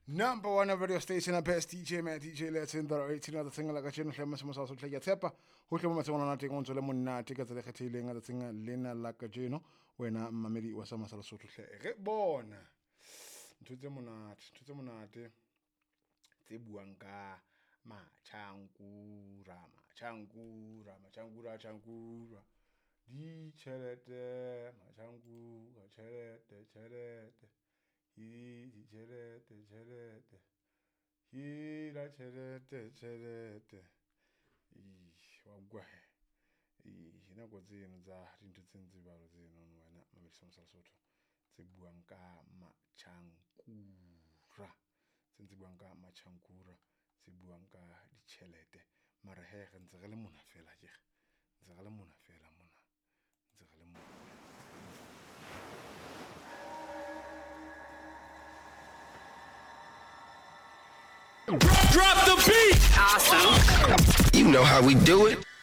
Number one radio station a best DJ man DJ let's in the 18 other thing like a channel hlema se mosa so tlheka tshepa ho hle mo matsengwana na teng o ntse le monna te ka tsele kgethileng a tsenga lena la ka jeno wena mmamedi wa sa masala sotho hle re bona ntutse monate tse buang ka machangura di chelete machangura chelete chelete hira chelete wagwa hina go tseno tsa dintho tse ntse ba re tseno wena mamedisa mosalosotho tse buang ka machangura tse buang ka machangura tse buang ka ditšhelete mara he re ntse re le mona fela ke ntse re le mona fela ntse re le mona. Drop the beat! Awesome. You know how we do it.